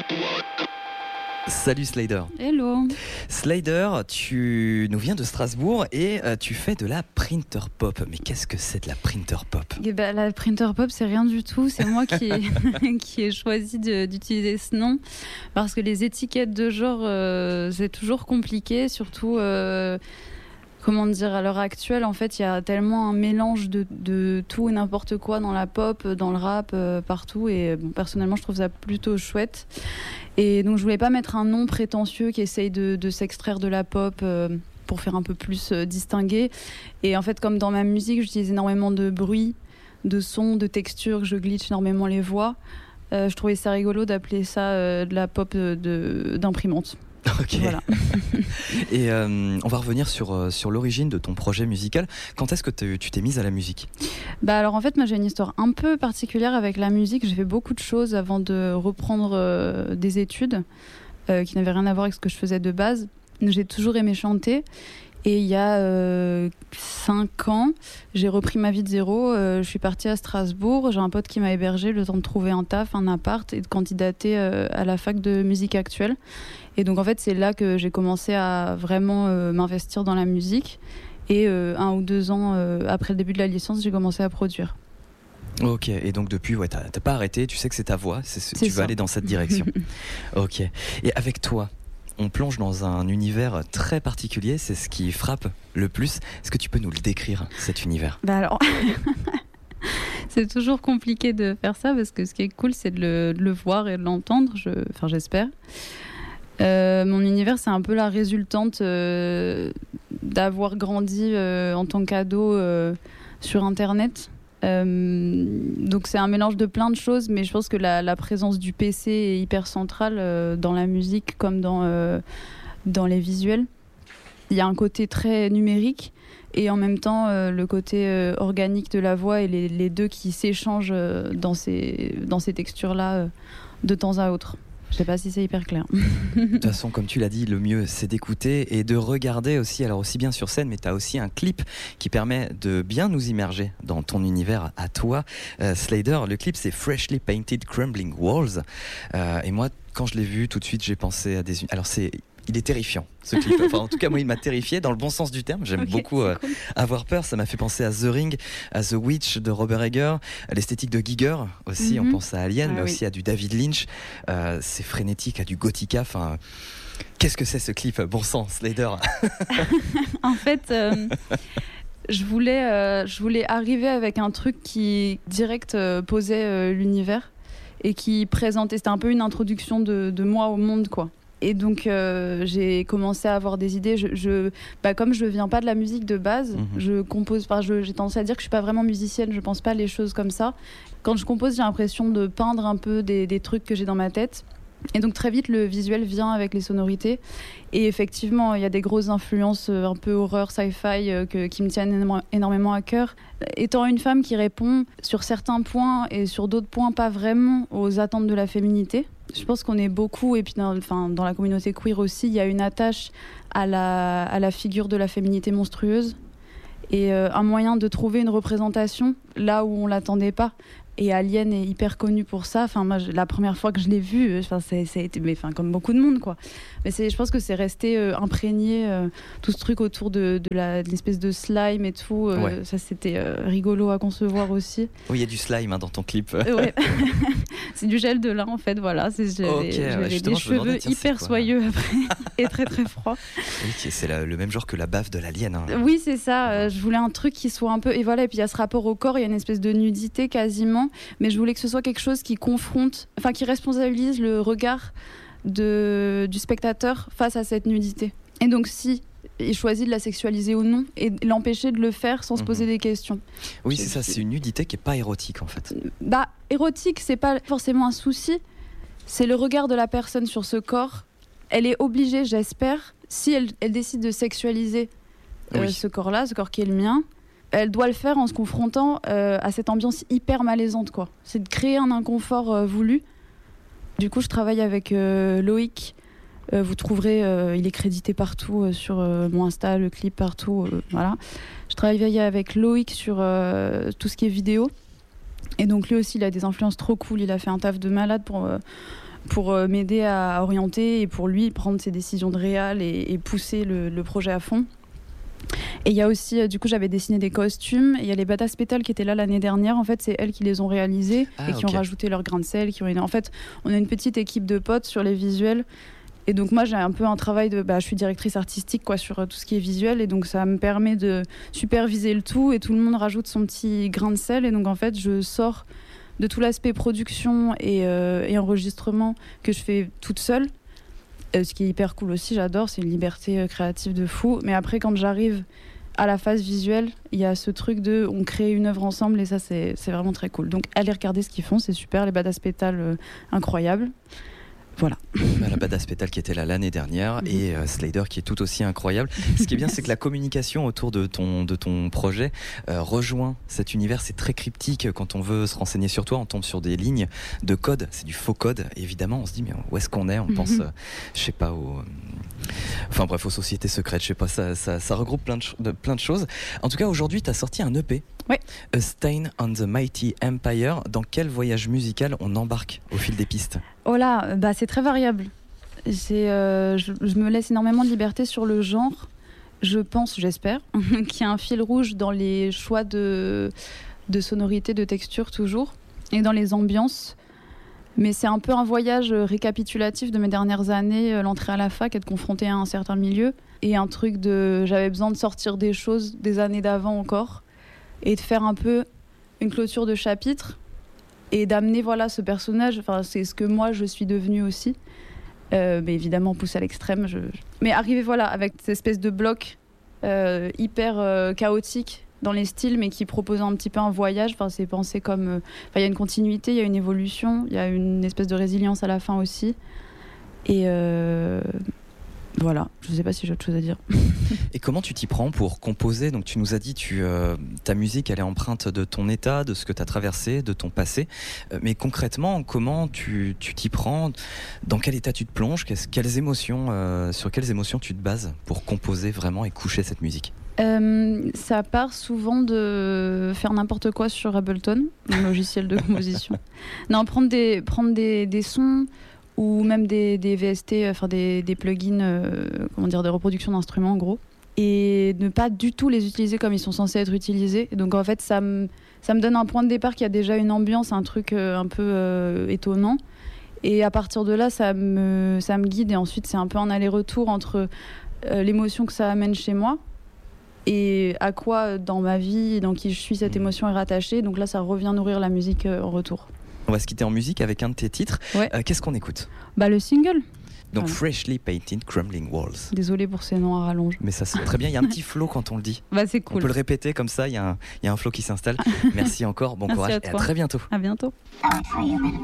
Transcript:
Salut Slider. Hello. Slider, tu nous viens de Strasbourg et tu fais de la printer pop. Mais qu'est-ce que c'est de la printer pop ? La printer pop, c'est rien du tout. C'est moi qui ai choisi d'utiliser ce nom parce que les étiquettes de genre, c'est toujours compliqué, surtout. Comment dire, à l'heure actuelle, en fait, il y a tellement un mélange de tout et n'importe quoi dans la pop, dans le rap, partout. Et bon, personnellement, je trouve ça plutôt chouette. Et donc, je voulais pas mettre un nom prétentieux qui essaye de s'extraire de la pop pour faire un peu plus distingué. Et en fait, comme dans ma musique, j'utilise énormément de bruit, de sons, de textures, je glitch énormément les voix. Je trouvais ça rigolo d'appeler ça de la pop d'imprimante. Ok. Voilà. Et on va revenir sur l'origine de ton projet musical. Quand est-ce que tu t'es mise à la musique ? Alors en fait, moi j'ai une histoire un peu particulière avec la musique. J'ai fait beaucoup de choses avant de reprendre des études qui n'avaient rien à voir avec ce que je faisais de base. J'ai toujours aimé chanter. Et il y a 5 ans, j'ai repris ma vie de zéro. Je suis partie à Strasbourg. J'ai un pote qui m'a hébergée le temps de trouver un taf, un appart et de candidater à la fac de musique actuelle. Et donc en fait, c'est là que j'ai commencé à vraiment m'investir dans la musique. Et 1 ou 2 ans après le début de la licence, j'ai commencé à produire. Ok, et donc depuis, t'as pas arrêté, tu sais que c'est ta voie, tu vas aller dans cette direction. Ok, et avec toi, on plonge dans un univers très particulier, c'est ce qui frappe le plus. Est-ce que tu peux nous le décrire, cet univers ? Alors, c'est toujours compliqué de faire ça parce que ce qui est cool, c'est de le voir et de l'entendre, j'espère. Mon univers, c'est un peu la résultante d'avoir grandi en tant qu'ado sur Internet. Donc c'est un mélange de plein de choses, mais je pense que la présence du PC est hyper centrale dans la musique comme dans les visuels. Il y a un côté très numérique et en même temps le côté organique de la voix et les deux qui s'échangent dans ces textures-là de temps à autre. Je sais pas si c'est hyper clair. De toute façon, comme tu l'as dit, le mieux c'est d'écouter et de regarder aussi, alors aussi bien sur scène, mais tu as aussi un clip qui permet de bien nous immerger dans ton univers à toi. Slider, le clip c'est Freshly Painted Crumbling Walls. Et moi, quand je l'ai vu, tout de suite, j'ai pensé à des... Alors il est terrifiant, ce clip. Enfin, en tout cas, moi, il m'a terrifié dans le bon sens du terme. J'aime beaucoup cool. Avoir peur. Ça m'a fait penser à The Ring, à The Witch de Robert Egger, à l'esthétique de Giger aussi. On pense à Alien, mais aussi à du David Lynch. C'est frénétique, à du Gothica. Enfin, qu'est-ce que c'est ce clip ? Bon sang, Slider. En fait... Je voulais arriver avec un truc qui direct posait l'univers et qui présentait, c'était un peu une introduction de moi au monde, quoi. Et donc j'ai commencé à avoir des idées. Comme je viens pas de la musique de base, je compose. J'ai tendance à dire que je suis pas vraiment musicienne. Je pense pas les choses comme ça. Quand je compose, j'ai l'impression de peindre un peu des trucs que j'ai dans ma tête. Et donc très vite, le visuel vient avec les sonorités. Et effectivement, il y a des grosses influences un peu horreur, sci-fi qui me tiennent énormément à cœur. Étant une femme qui répond sur certains points et sur d'autres points pas vraiment aux attentes de la féminité, je pense qu'on est beaucoup, et puis dans la communauté queer aussi, il y a une attache à la figure de la féminité monstrueuse et un moyen de trouver une représentation là où on l'attendait pas. Et Alien est hyper connu pour ça. Enfin, moi, la première fois que je l'ai vu, ça a été, comme beaucoup de monde, quoi. Mais je pense que c'est resté imprégné, tout ce truc autour de l'espèce de slime et tout. Ouais. Ça, c'était rigolo à concevoir aussi. Oui, il y a du slime dans ton clip. Ouais. C'est du gel de lin, en fait, voilà. J'avais des cheveux hyper soyeux après et très très froids. Oui, c'est le même genre que la baffe de l'alien. Hein. Oui, c'est ça. Je voulais un truc qui soit un peu... Et voilà, et puis il y a ce rapport au corps, il y a une espèce de nudité quasiment. Mais je voulais que ce soit quelque chose qui qui responsabilise le regard du spectateur face à cette nudité. Et donc si il choisit de la sexualiser ou non et l'empêcher de le faire sans se poser des questions. Oui, c'est ça, c'est une nudité qui est pas érotique en fait. Érotique, c'est pas forcément un souci, c'est le regard de la personne sur ce corps. Elle est obligée, j'espère, si elle décide de sexualiser ce corps-là, ce corps qui est le mien, elle doit le faire en se confrontant à cette ambiance hyper malaisante, quoi. C'est de créer un inconfort voulu. Du coup, je travaille avec Loïc. Vous trouverez, il est crédité partout sur mon Insta, le clip partout. Voilà. Je travaille avec Loïc sur tout ce qui est vidéo. Et donc lui aussi, il a des influences trop cool. Il a fait un taf de malade pour pour m'aider à orienter et pour lui prendre ses décisions de réal et pousser le projet à fond. Et il y a aussi, du coup, j'avais dessiné des costumes. Et il y a les Badass Pétales qui étaient là l'année dernière. En fait, c'est elles qui les ont réalisés et qui ont rajouté leur grain de sel. En fait, on a une petite équipe de potes sur les visuels. Et donc moi, j'ai un peu un travail de... je suis directrice artistique sur tout ce qui est visuel. Et donc ça me permet de superviser le tout. Et tout le monde rajoute son petit grain de sel. Et donc en fait, je sors de tout l'aspect production et enregistrement que je fais toute seule. Ce qui est hyper cool aussi, j'adore, c'est une liberté créative de fou. Mais après, quand j'arrive à la phase visuelle, il y a ce truc de on crée une œuvre ensemble et ça, c'est vraiment très cool. Donc, allez regarder ce qu'ils font, c'est super. Les Badass Pétales, incroyables. Voilà. La Badass Pétales qui était là l'année dernière et Slider qui est tout aussi incroyable. Ce qui est bien, c'est que la communication autour de ton projet rejoint cet univers. C'est très cryptique. Quand on veut se renseigner sur toi, on tombe sur des lignes de code. C'est du faux code, évidemment. On se dit, mais où est-ce qu'on est ? On pense, je sais pas, aux sociétés secrètes. Je sais pas, ça regroupe plein de choses. En tout cas, aujourd'hui, tu as sorti un EP. Oui. A Stain on the Mighty Empire. Dans quel voyage musical on embarque au fil des pistes ? Oh là, c'est très variable. Je me laisse énormément de liberté sur le genre. Je pense, j'espère, qu'il y a un fil rouge dans les choix de sonorité, de texture toujours, et dans les ambiances. Mais c'est un peu un voyage récapitulatif de mes dernières années, l'entrée à la fac, être confrontée à un certain milieu, et un truc j'avais besoin de sortir des choses des années d'avant encore, et de faire un peu une clôture de chapitre, et d'amener ce personnage, c'est ce que moi je suis devenue aussi, mais évidemment poussé à l'extrême. Mais arriver avec cette espèce de bloc hyper chaotique dans les styles, mais qui propose un petit peu un voyage. C'est pensé comme... il y a une continuité, il y a une évolution, il y a une espèce de résilience à la fin aussi. Et voilà, je ne sais pas si j'ai autre chose à dire. Et comment tu t'y prends pour composer ? Donc tu nous as dit, ta musique, elle est empreinte de ton état, de ce que tu as traversé, de ton passé. Mais concrètement, comment tu t'y prends ? Dans quel état tu te plonges ? Sur quelles émotions tu te bases pour composer vraiment et coucher cette musique ? Ça part souvent de faire n'importe quoi sur Ableton, mon logiciel de composition. Non, prendre des sons ou même des VST, des plugins, des reproductions d'instruments en gros, et ne pas du tout les utiliser comme ils sont censés être utilisés. Et donc en fait, ça me donne un point de départ qui a déjà une ambiance, un truc un peu étonnant. Et à partir de là, ça me guide. Et ensuite, c'est un peu un aller-retour entre l'émotion que ça amène chez moi et à quoi dans ma vie, dans qui je suis, cette émotion est rattachée. Donc là, ça revient nourrir la musique en retour. On va se quitter en musique avec un de tes titres. Ouais. Qu'est-ce qu'on écoute ? Le single. Donc Freshly Painted Crumbling Walls. Désolée pour ces noms à rallonge. Mais ça c'est très bien, il y a un petit flow quand on le dit. C'est cool. On peut le répéter comme ça, il y a un flow qui s'installe. Merci encore, bon courage et à très bientôt. À bientôt.